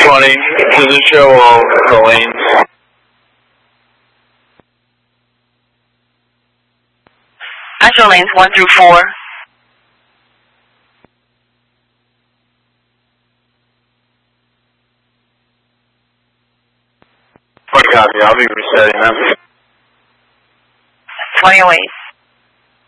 20. Does it show all the lanes? I show lanes 1 through 4. Copy. I'll be resetting them. 2008.